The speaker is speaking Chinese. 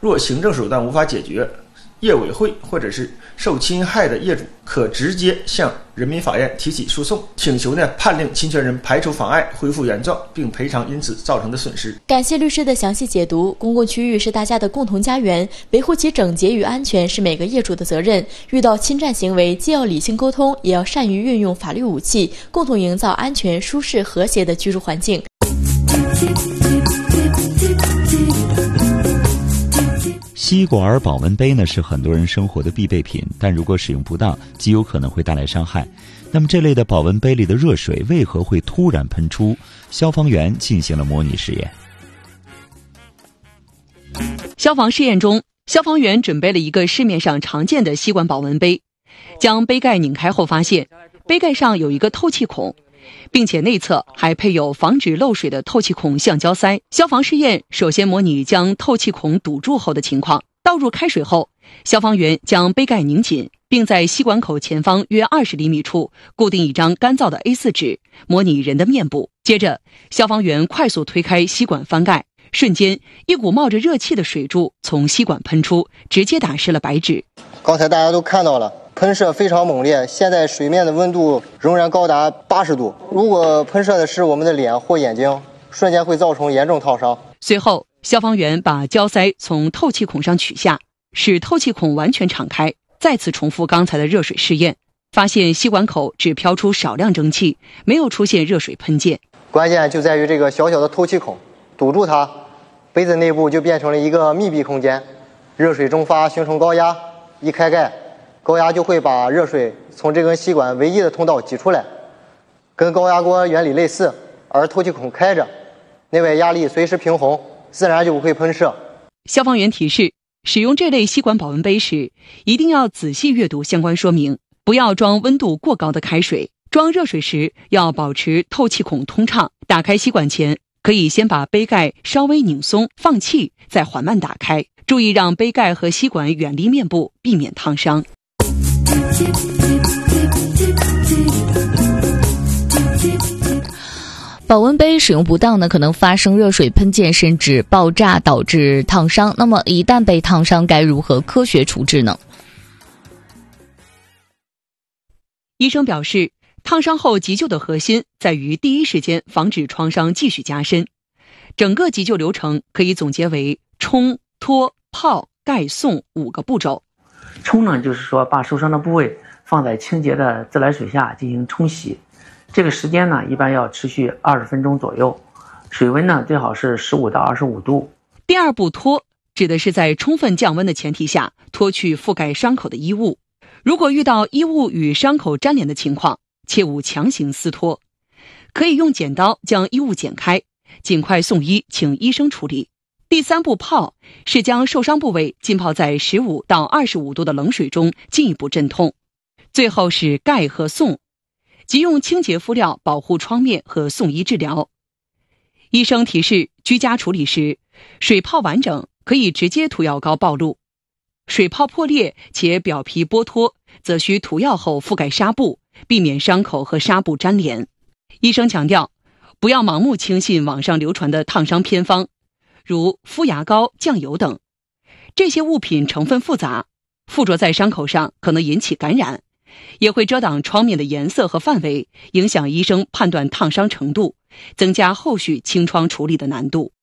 若行政手段无法解决，业委会或者是受侵害的业主可直接向人民法院提起诉讼，请求判令侵权人排除妨碍，恢复原状，并赔偿因此造成的损失。 感谢律师的详细解读。公共区域是大家的共同家园，维护其整洁与安全是每个业主的责任。遇到侵占行为，既要理性沟通，也要善于运用法律武器，共同营造安全、舒适、和谐的居住环境。 吸管保温杯呢是很多人生活的必备品，但如果使用不当，极有可能会带来伤害。那么这类的保温杯里的热水为何会突然喷出？消防员进行了模拟实验。 消防试验中，消防员准备了一个市面上常见的吸管保温杯，将杯盖拧开后发现，杯盖上有一个透气孔，并且内侧还配有防止漏水的透气孔橡胶塞。消防试验首先模拟将透气孔堵住后的情况。倒入开水后，消防员将杯盖拧紧，并在吸管口前方约20厘米处固定一张干燥的 A4 纸，模拟人的面部。接着，消防员快速推开吸管翻盖，瞬间一股冒着热气的水柱从吸管喷出，直接打湿了白纸。 刚才大家都看到了，喷射非常猛烈，现在水面的温度仍然高达80度。如果喷射的是我们的脸或眼睛，瞬间会造成严重烫伤。 随后，消防员把胶塞从透气孔上取下，使透气孔完全敞开，再次重复刚才的热水试验，发现吸管口只飘出少量蒸汽，没有出现热水喷溅。 关键就在于这个小小的透气孔，堵住它，杯子内部就变成了一个密闭空间，热水蒸发形成高压，一开盖，高压就会把热水从这根吸管唯一的通道挤出来，跟高压锅原理类似，而透气孔开着，内外压力随时平衡，自然就不会喷射。 消防员提示，使用这类吸管保温杯时，一定要仔细阅读相关说明，不要装温度过高的开水。装热水时要保持透气孔通畅，打开吸管前可以先把杯盖稍微拧松，放气，再缓慢打开，注意让杯盖和吸管远离面部，避免烫伤。 保温杯使用不当呢，可能发生热水喷溅甚至爆炸，导致烫伤。那么一旦被烫伤，该如何科学处置呢？ 医生表示，烫伤后急救的核心在于第一时间防止创伤继续加深。整个急救流程可以总结为冲、脱、泡、盖、送5个步骤。 冲呢，就是说把受伤的部位放在清洁的自来水下进行冲洗，这个时间呢一般要持续20分钟左右，水温呢最好是15到25度。 第二步脱，指的是在充分降温的前提下脱去覆盖伤口的衣物。如果遇到衣物与伤口粘连的情况，切勿强行撕脱，可以用剪刀将衣物剪开，尽快送医请医生处理。第三步泡，是将受伤部位浸泡在15到25度的冷水中进一步镇痛。最后是盖和送，即用清洁敷料保护创面和送医治疗。医生提示，居家处理时，水泡完整可以直接涂药膏暴露，水泡破裂且表皮剥脱，则需涂药后覆盖纱布，避免伤口和纱布粘连。医生强调，不要盲目轻信网上流传的烫伤偏方，如敷牙膏、酱油等，这些物品成分复杂，附着在伤口上可能引起感染，也会遮挡创面的颜色和范围，影响医生判断烫伤程度，增加后续清创处理的难度。